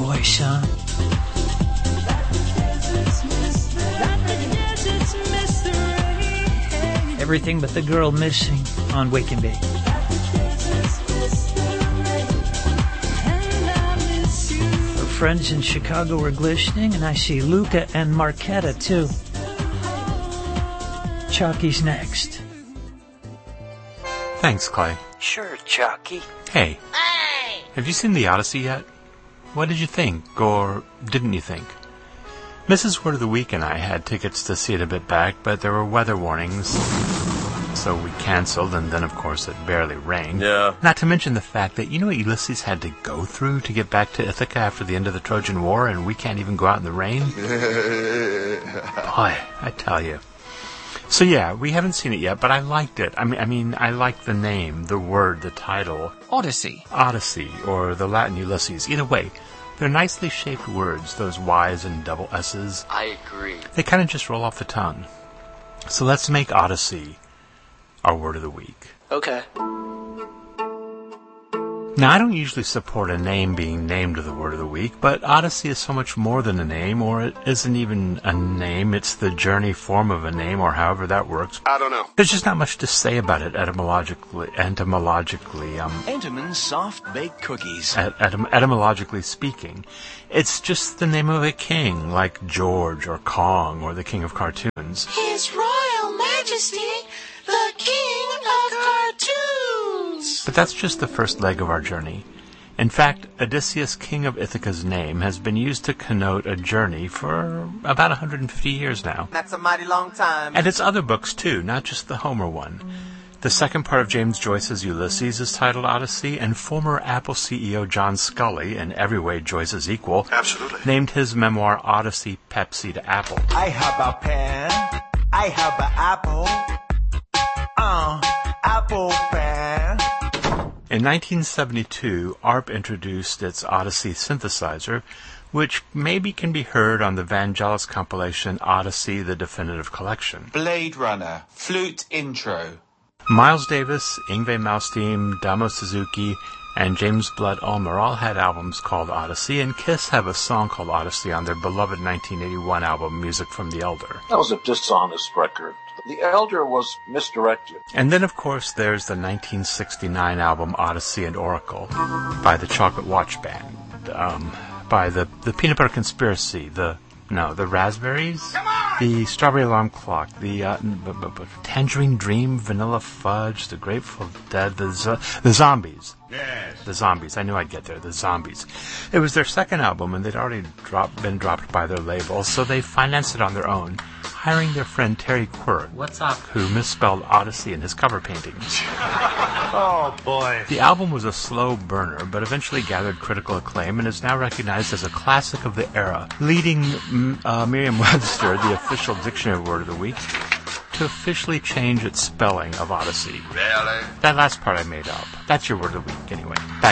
voice, huh? Everything but the girl missing on Wake and Bake. Our friends in Chicago are glistening, and I see Luca and Marquetta, too. Chalky's next. Thanks, Clay. Sure, Chalky. Hey. Have you seen The Odyssey yet? What did you think, or didn't you think? Mrs. Word of the Week and I had tickets to see it a bit back, but there were weather warnings, so we canceled, and then, of course, it barely rained. Yeah. Not to mention the fact that, you know what Ulysses had to go through to get back to Ithaca after the end of the Trojan War, and we can't even go out in the rain? Boy, I tell you. So yeah, we haven't seen it yet, but I liked it. I mean, I liked the name, the word, the title. Odyssey. Odyssey, or the Latin Ulysses. Either way, they're nicely shaped words, those Y's and double S's. I agree. They kind of just roll off the tongue. So let's make Odyssey our word of the week. Okay. Now, I don't usually support a name being named to the word of the week, but Odyssey is so much more than a name, or it isn't even a name. It's the journey form of a name, or however that works. I don't know. There's just not much to say about it etymologically. Entenmann's soft-baked cookies. Etymologically speaking. It's just the name of a king, like George or Kong or the King of Cartoons. His Royal Majesty, the King of Cartoons! But that's just the first leg of our journey. In fact, Odysseus, king of Ithaca's name, has been used to connote a journey for about 150 years now. That's a mighty long time. And it's other books, too, not just the Homer one. The second part of James Joyce's Ulysses is titled Odyssey, and former Apple CEO John Scully, in every way Joyce's equal, Absolutely. named his memoir Odyssey Pepsi to Apple. I have a pen. I have an apple. Apple pen. In 1972, ARP introduced its Odyssey synthesizer, which maybe can be heard on the Vangelis compilation Odyssey, the Definitive Collection. Blade Runner. Flute intro. Miles Davis, Yngwie Malmsteen, Damo Suzuki, and James Blood Ulmer all had albums called Odyssey, and Kiss have a song called Odyssey on their beloved 1981 album Music from the Elder. That was a dishonest record. The Elder was misdirected. And then, of course, there's the 1969 album Odyssey and Oracle by the Chocolate Watch Band, by the Peanut Butter Conspiracy, the Raspberries, the Strawberry Alarm Clock, the Tangerine Dream, Vanilla Fudge, the Grateful Dead, the Zombies. Yes. The Zombies. I knew I'd get there. The Zombies. It was their second album, and they'd already been dropped by their label, so they financed it on their own, hiring their friend Terry Quirk, who misspelled Odyssey in his cover paintings. Oh, boy. The album was a slow burner, but eventually gathered critical acclaim and is now recognized as a classic of the era, leading Merriam-Webster, the official dictionary word of the week, to officially change its spelling of Odyssey. Really? That last part I made up. That's your word of the week, anyway. Back